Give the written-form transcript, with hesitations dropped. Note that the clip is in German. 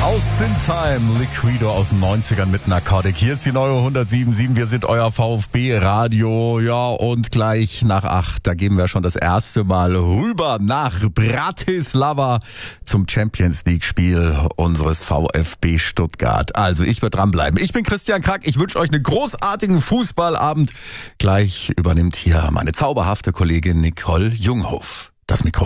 Aus Sinsheim, Liquido aus den 90ern mit Narcotic. Hier ist die neue 107.7. Wir sind euer VfB-Radio. Ja, und gleich nach 8, da gehen wir schon das erste Mal rüber nach Bratislava zum Champions-League-Spiel unseres VfB Stuttgart. Also, ich werde dranbleiben. Ich bin Christian Krack. Ich wünsche euch einen großartigen Fußballabend. Gleich übernimmt hier meine zauberhafte Kollegin Nicole Junghof das Mikrofon.